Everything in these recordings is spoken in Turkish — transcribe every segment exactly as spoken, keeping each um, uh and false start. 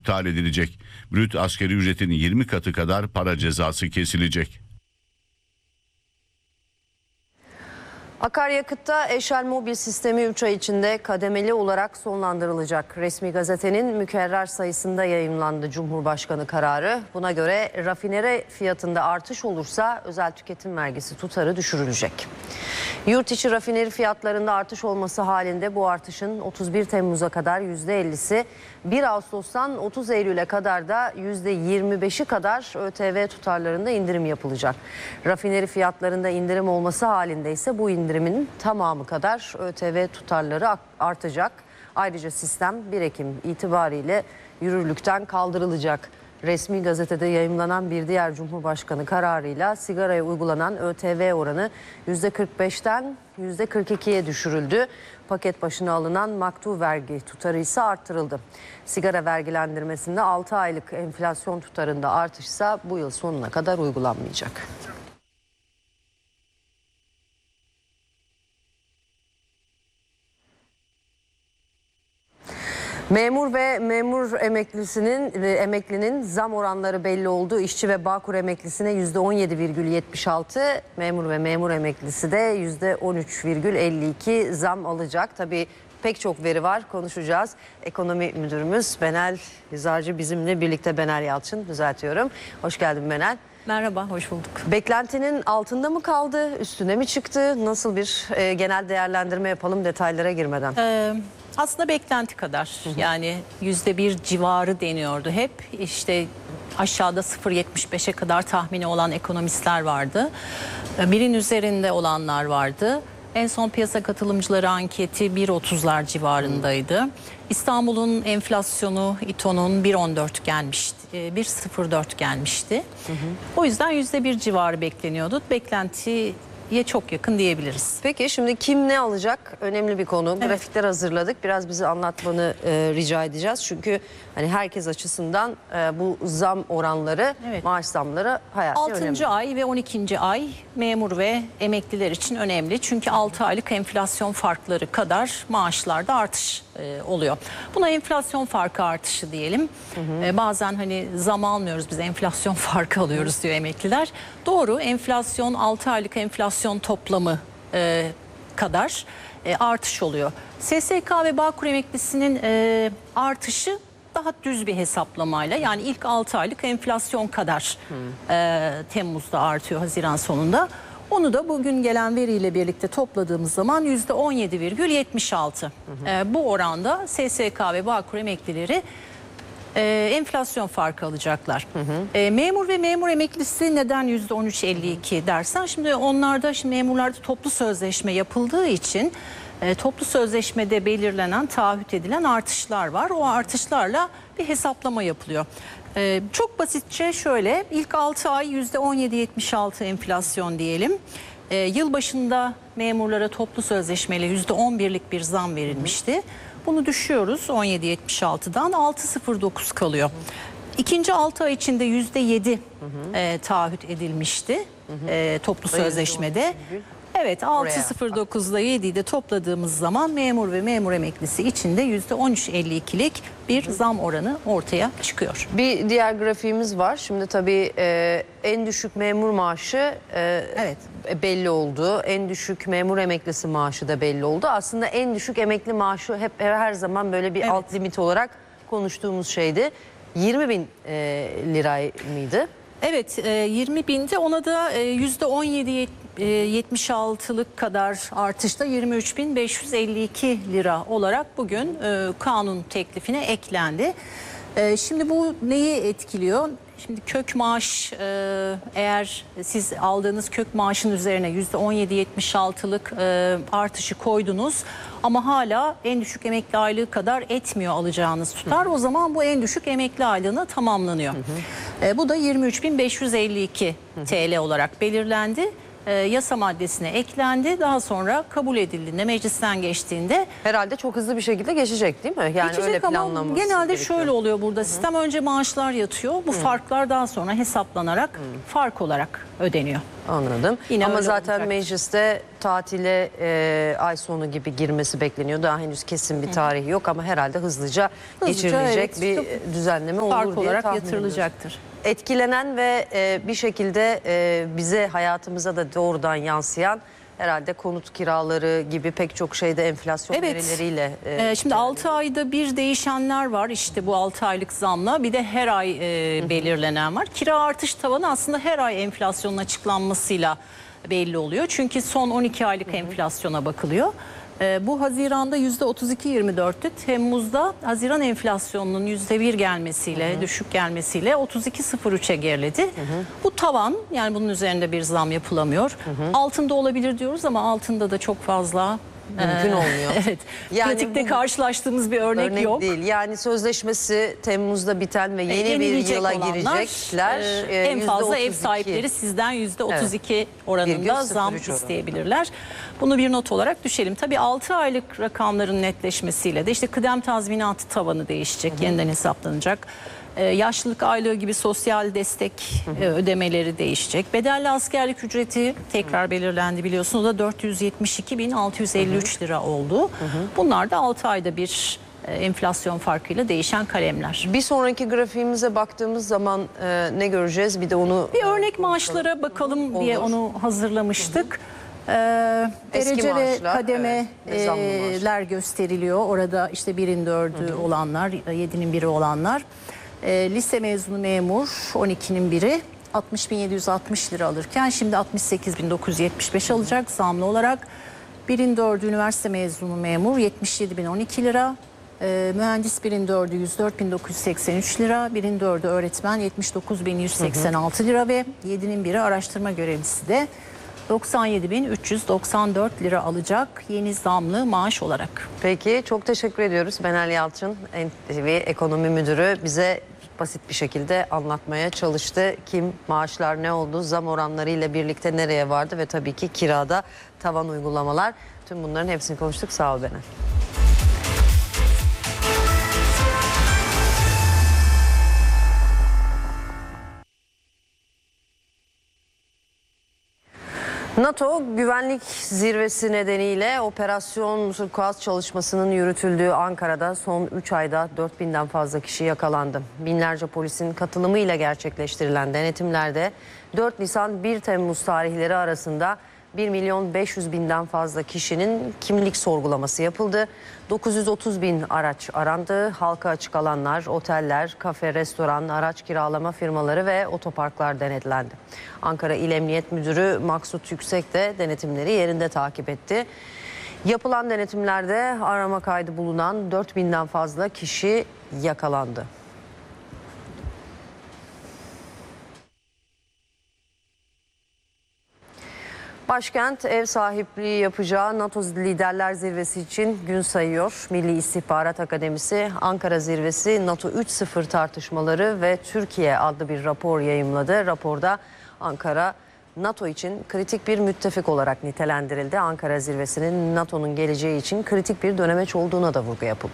iptal edilecek. Brüt asgari ücretin yirmi katı kadar para cezası kesilecek. Akaryakıtta Eşel Mobil sistemi üç ay içinde kademeli olarak sonlandırılacak. Resmi gazetenin mükerrer sayısında yayımlandı Cumhurbaşkanı kararı. Buna göre rafineri fiyatında artış olursa özel tüketim vergisi tutarı düşürülecek. Yurt içi rafineri fiyatlarında artış olması halinde bu artışın otuz bir Temmuz'a kadar yüzde ellisi, bir Ağustos'tan otuz Eylül'e kadar da yüzde yirmi beşi kadar ÖTV tutarlarında indirim yapılacak. Rafineri fiyatlarında indirim olması halinde ise bu indirimin tamamı kadar ÖTV tutarları artacak. Ayrıca sistem bir Ekim itibariyle yürürlükten kaldırılacak. Resmi gazetede yayımlanan bir diğer Cumhurbaşkanı kararıyla sigaraya uygulanan ÖTV oranı yüzde kırk beşten yüzde kırk ikiye düşürüldü. Paket başına alınan maktu vergi tutarı ise arttırıldı. Sigara vergilendirmesinde altı aylık enflasyon tutarında artışsa bu yıl sonuna kadar uygulanmayacak. Memur ve memur emeklisinin emeklinin zam oranları belli oldu. İşçi ve Bağkur emeklisine yüzde on yedi virgül yetmiş altı, memur ve memur emeklisi de yüzde on üç virgül elli iki zam alacak. Tabii pek çok veri var, konuşacağız. Ekonomi müdürümüz Benel Yüzarcı bizimle birlikte. Benel Yalçın düzeltiyorum. Hoş geldin Benel. Merhaba, hoş bulduk. Beklentinin altında mı kaldı, üstüne mi çıktı? Nasıl bir e, genel değerlendirme yapalım detaylara girmeden? Ee, aslında beklenti kadar. Hı hı. Yani yüzde bir civarı deniyordu hep. İşte aşağıda sıfır virgül yetmiş beşe kadar tahmini olan ekonomistler vardı. Birin üzerinde olanlar vardı. En son piyasa katılımcıları anketi bir virgül otuzlar civarındaydı. İstanbul'un enflasyonu İTO'nun bir virgül on dört gelmişti. bir virgül sıfır dört gelmişti. Hı hı. O yüzden yüzde bir civarı bekleniyordu. Beklentiye çok yakın diyebiliriz. Peki şimdi kim ne alacak? Önemli bir konu. Evet. Grafikler hazırladık. Biraz bize anlatmanı e, rica edeceğiz. Çünkü hani herkes açısından e, bu zam oranları, evet, maaş zamları hayati önemli. altıncı ay ve on ikinci ay memur ve emekliler için önemli. Çünkü altı aylık enflasyon farkları kadar maaşlarda artış e, oluyor. Buna enflasyon farkı artışı diyelim. Hı hı. E, bazen hani zam almıyoruz, biz enflasyon farkı alıyoruz, hı, diyor emekliler. Doğru, enflasyon altı aylık enflasyon toplamı e, kadar e, artış oluyor. S S K ve Bağkur emeklisinin e, artışı daha düz bir hesaplamayla, yani ilk altı aylık enflasyon kadar e, Temmuz'da artıyor, Haziran sonunda. Onu da bugün gelen veriyle birlikte topladığımız zaman yüzde on yedi virgül yetmiş altı. E, bu oranda S S K ve Bağkur emeklileri e, enflasyon farkı alacaklar. Hı hı. E, memur ve memur emeklisi neden yüzde on üç virgül elli iki dersen, şimdi onlarda, şimdi memurlarda toplu sözleşme yapıldığı için E, toplu sözleşmede belirlenen, taahhüt edilen artışlar var. O artışlarla bir hesaplama yapılıyor. E, çok basitçe şöyle, ilk altı ay yüzde on yedi virgül yetmiş altı enflasyon diyelim. E, yılbaşında memurlara toplu sözleşmeyle yüzde on birlik bir zam verilmişti. Bunu düşüyoruz on yedi virgül yetmiş altıdan altı virgül sıfır dokuz kalıyor. İkinci altı ay içinde yüzde yedi e, taahhüt edilmişti e, toplu sözleşmede. Evet, altı virgül sıfır dokuzla yediyi de topladığımız zaman memur ve memur emeklisi içinde yüzde on üç virgül elli ikilik bir zam oranı ortaya çıkıyor. Bir diğer grafiğimiz var. Şimdi tabii e, en düşük memur maaşı e, evet, belli oldu. En düşük memur emeklisi maaşı da belli oldu. Aslında en düşük emekli maaşı hep her zaman böyle bir, evet, alt limit olarak konuştuğumuz şeydi. yirmi bin e, lira mıydı? Evet, e, yirmi binde, ona da yüzde on yedi yetmiş altılık kadar artışta yirmi üç bin beş yüz elli iki lira olarak bugün e, kanun teklifine eklendi. E, şimdi bu neyi etkiliyor? Şimdi kök maaş, e, eğer siz aldığınız kök maaşın üzerine yüzde on yedi yetmiş altılık e, artışı koydunuz ama hala en düşük emekli aylığı kadar etmiyor alacağınız tutar, o zaman bu en düşük emekli aylığına tamamlanıyor. Hı hı. E, bu da yirmi üç bin beş yüz elli iki T L olarak belirlendi. E, yasa maddesine eklendi. Daha sonra kabul edildiğinde, meclisten geçtiğinde herhalde çok hızlı bir şekilde geçecek, değil mi? Yani geçecek, öyle planlaması ama genelde gerekiyor. Şöyle oluyor burada. Hı-hı. Sistem önce maaşlar yatıyor. Bu Hı-hı. farklar daha sonra hesaplanarak Hı-hı. fark olarak ödeniyor. Anladım. Yine Ama öyle zaten olacak. mecliste tatile e, ay sonu gibi girmesi bekleniyor. Daha henüz kesin bir tarih yok ama herhalde hızlıca, Hızlıca, geçirilecek evet, bir çok düzenleme olur fark diye olarak tahmin ediyoruz. yatırılacaktır. Etkilenen ve e, bir şekilde e, bize, hayatımıza da doğrudan yansıyan herhalde konut kiraları gibi pek çok şeyde enflasyon Evet. verileriyle. e, Ee, şimdi altı ayda bir değişenler var, işte bu altı aylık zamla, bir de her ay e, belirlenen var. Kira artış tavanı aslında her ay enflasyonun açıklanmasıyla belli oluyor. Çünkü son on iki aylık enflasyona bakılıyor. Ee, bu Haziran'da yüzde otuz iki virgül yirmi dörttü. Temmuz'da Haziran enflasyonunun yüzde bir gelmesiyle, hı hı. düşük gelmesiyle otuz iki virgül sıfır üçe geriledi. Hı hı. Bu tavan, yani bunun üzerinde bir zam yapılamıyor. Hı hı. Altında olabilir diyoruz ama altında da çok fazla mümkün ee, olmuyor. Evet. Yani pratikte bu, karşılaştığımız bir örnek, örnek yok. değil. Yani sözleşmesi Temmuz'da biten ve yeni E, bir yenilecek yıla olanlar, girecekler. e, E, en fazla yüzde otuz ev iki. sahipleri sizden yüzde otuz iki Evet. oranında zam oranı. isteyebilirler. Bunu bir not olarak düşelim. Tabii altı aylık rakamların netleşmesiyle de işte kıdem tazminatı tavanı değişecek, hı hı. yeniden hesaplanacak. Ee, yaşlılık aylığı gibi sosyal destek hı hı. E, ödemeleri değişecek. Bedelli askerlik ücreti tekrar hı. belirlendi, biliyorsunuz. O da dört yüz yetmiş iki bin altı yüz elli üç lira oldu. Hı hı. Bunlar da altı ayda bir e, enflasyon farkıyla değişen kalemler. Bir sonraki grafiğimize baktığımız zaman e, ne göreceğiz? Bir de onu... Bir örnek maaşlara bakalım diye Olur. onu hazırlamıştık. Ee, Eski derece ve maaşlar, kademeler evet, zamlı maaşlar. gösteriliyor. Orada işte birin dördü hı hı. olanlar, yedinin biri olanlar. E, lise mezunu memur on ikinin biri altmış bin yedi yüz altmış lira alırken şimdi altmış sekiz bin dokuz yüz yetmiş beş alacak zamlı olarak. Birin dördü üniversite mezunu memur yetmiş yedi bin on iki lira. E, mühendis birin dördü yüz dört bin dokuz yüz seksen üç lira. Birin dördü öğretmen yetmiş dokuz bin yüz seksen altı lira ve yedinin biri araştırma görevlisi de doksan yedi bin üç yüz doksan dört lira alacak yeni zamlı maaş olarak. Peki, çok teşekkür ediyoruz. Benel Yalçın, N T V Ekonomi Müdürü, bize basit bir şekilde anlatmaya çalıştı. Kim, maaşlar ne oldu, zam oranlarıyla birlikte nereye vardı ve tabii ki kirada tavan uygulamalar. Tüm bunların hepsini konuştuk. Sağ ol Benel. NATO güvenlik zirvesi nedeniyle operasyon turkuaz çalışmasının yürütüldüğü Ankara'da son üç ayda dört binden fazla kişi yakalandı. Binlerce polisin katılımıyla gerçekleştirilen denetimlerde dört Nisan bir Temmuz tarihleri arasında bir milyon beş yüz binden fazla kişinin kimlik sorgulaması yapıldı. dokuz yüz otuz bin araç arandı. Halka açık alanlar, oteller, kafe, restoran, araç kiralama firmaları ve otoparklar denetlendi. Ankara İl Emniyet Müdürü Maksut Yüksek de denetimleri yerinde takip etti. Yapılan denetimlerde arama kaydı bulunan dört binden fazla kişi yakalandı. Başkent ev sahipliği yapacağı NATO Liderler Zirvesi için gün sayıyor. Milli İstihbarat Akademisi Ankara Zirvesi NATO üç nokta sıfır tartışmaları ve Türkiye adlı bir rapor yayımladı. Raporda Ankara NATO için kritik bir müttefik olarak nitelendirildi. Ankara Zirvesi'nin NATO'nun geleceği için kritik bir dönemeç olduğuna da vurgu yapıldı.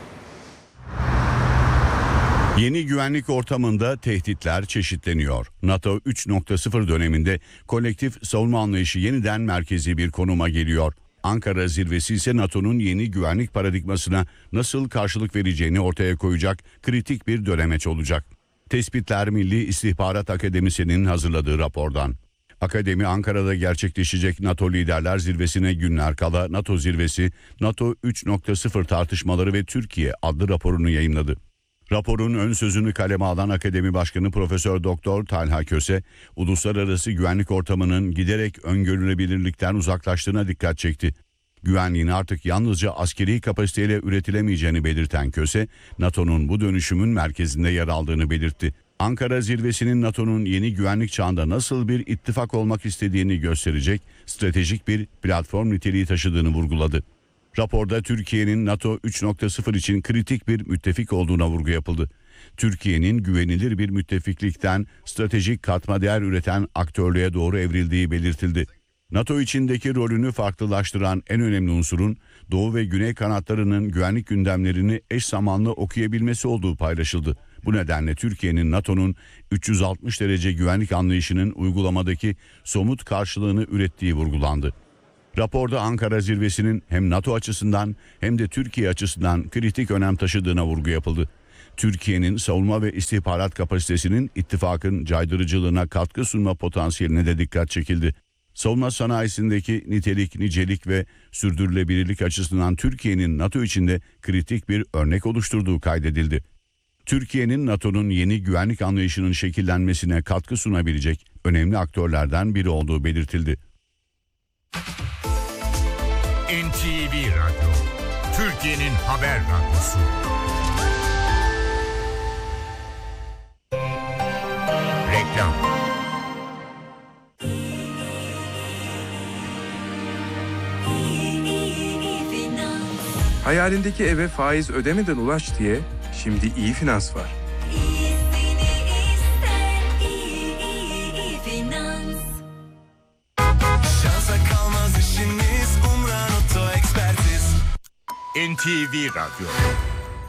Yeni güvenlik ortamında tehditler çeşitleniyor. NATO üç nokta sıfır döneminde kolektif savunma anlayışı yeniden merkezi bir konuma geliyor. Ankara Zirvesi ise NATO'nun yeni güvenlik paradigmasına nasıl karşılık vereceğini ortaya koyacak kritik bir dönemeç olacak. Tespitler Milli İstihbarat Akademisi'nin hazırladığı rapordan. Akademi Ankara'da gerçekleşecek NATO Liderler Zirvesi'ne günler kala NATO Zirvesi, NATO üç nokta sıfır tartışmaları ve Türkiye adlı raporunu yayımladı. Raporun ön sözünü kaleme alan Akademi Başkanı Profesör Doktor Talha Köse, uluslararası güvenlik ortamının giderek öngörülebilirlikten uzaklaştığına dikkat çekti. Güvenliğin artık yalnızca askeri kapasiteyle üretilemeyeceğini belirten Köse, NATO'nun bu dönüşümün merkezinde yer aldığını belirtti. Ankara Zirvesi'nin NATO'nun yeni güvenlik çağında nasıl bir ittifak olmak istediğini gösterecek stratejik bir platform niteliği taşıdığını vurguladı. Raporda Türkiye'nin NATO üç nokta sıfır için kritik bir müttefik olduğuna vurgu yapıldı. Türkiye'nin güvenilir bir müttefiklikten stratejik katma değer üreten aktörlüğe doğru evrildiği belirtildi. NATO içindeki rolünü farklılaştıran en önemli unsurun Doğu ve Güney kanatlarının güvenlik gündemlerini eş zamanlı okuyabilmesi olduğu paylaşıldı. Bu nedenle Türkiye'nin NATO'nun üç yüz altmış derece güvenlik anlayışının uygulamadaki somut karşılığını ürettiği vurgulandı. Raporda Ankara zirvesinin hem NATO açısından hem de Türkiye açısından kritik önem taşıdığına vurgu yapıldı. Türkiye'nin savunma ve istihbarat kapasitesinin ittifakın caydırıcılığına katkı sunma potansiyeline de dikkat çekildi. Savunma sanayisindeki nitelik, nicelik ve sürdürülebilirlik açısından Türkiye'nin NATO içinde kritik bir örnek oluşturduğu kaydedildi. Türkiye'nin NATO'nun yeni güvenlik anlayışının şekillenmesine katkı sunabilecek önemli aktörlerden biri olduğu belirtildi. N T V Radyo, Türkiye'nin haber radyosu. Reklam. Hayalindeki eve faiz ödemeden ulaş diye şimdi iyi finans var. N T V Radyo,